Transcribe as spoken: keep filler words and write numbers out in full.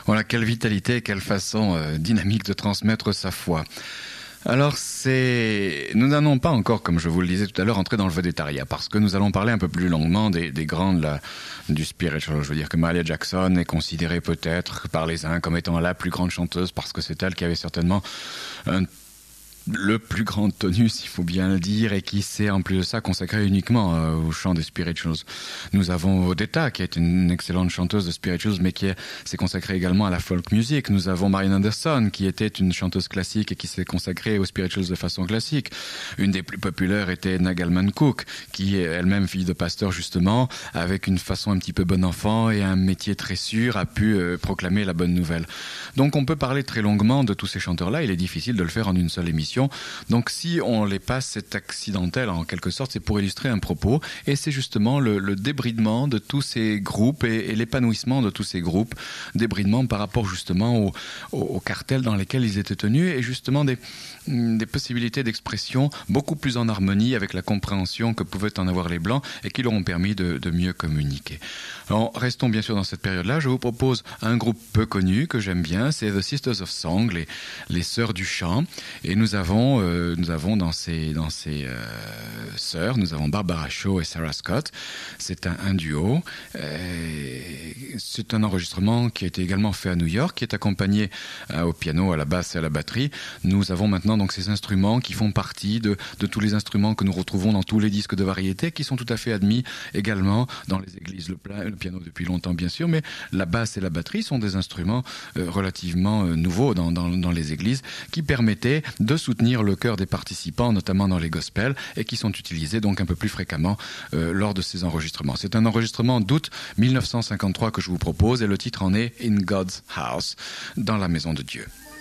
Voilà, quelle vitalité, quelle façon euh, dynamique de transmettre sa foi. Alors, c'est... nous n'allons pas encore, comme je vous le disais tout à l'heure, entrer dans le végétariat, parce que nous allons parler un peu plus longuement des, des grandes la, du spiritual. Je veux dire que Mahalia Jackson est considérée peut-être par les uns comme étant la plus grande chanteuse, parce que c'est elle qui avait certainement un le plus grand tonus, il faut bien le dire, et qui s'est en plus de ça consacré uniquement euh, au chant des spirituals. Nous avons Odetta, qui est une excellente chanteuse de spirituals, mais qui est, s'est consacrée également à la folk music. Nous avons Marian Anderson, qui était une chanteuse classique et qui s'est consacrée aux spirituals de façon classique. Une des plus populaires était Nagalman Cook, qui est elle-même fille de pasteur justement, avec une façon un petit peu bon enfant et un métier très sûr, a pu euh, proclamer la bonne nouvelle. Donc on peut parler très longuement de tous ces chanteurs-là, il est difficile de le faire en une seule émission. Donc si on les passe, c'est accidentel en quelque sorte, c'est pour illustrer un propos, et c'est justement le, le débridement de tous ces groupes et, et l'épanouissement de tous ces groupes, débridement par rapport justement au, au, au cartel dans lesquels ils étaient tenus, et justement des, des possibilités d'expression beaucoup plus en harmonie avec la compréhension que pouvaient en avoir les Blancs et qui leur ont permis de, de mieux communiquer. Alors, restons bien sûr dans cette période-là, je vous propose un groupe peu connu que j'aime bien, c'est The Sisters of Song, les, les Sœurs du Chant, et nous avons Euh, nous avons dans ces, dans ces euh, sœurs, nous avons Barbara Shaw et Sarah Scott. C'est un, un duo. Euh, c'est un enregistrement qui a été également fait à New York, qui est accompagné euh, au piano, à la basse et à la batterie. Nous avons maintenant donc ces instruments qui font partie de, de tous les instruments que nous retrouvons dans tous les disques de variété, qui sont tout à fait admis également dans les églises. Le, pla- le piano depuis longtemps bien sûr, mais la basse et la batterie sont des instruments euh, relativement euh, nouveaux dans, dans, dans les églises, qui permettaient de soutenir le cœur des participants, notamment dans les gospels, et qui sont utilisés donc un peu plus fréquemment euh, lors de ces enregistrements. C'est un enregistrement d'août mille neuf cent cinquante-trois que je vous propose, et le titre en est In God's House, dans la maison de Dieu.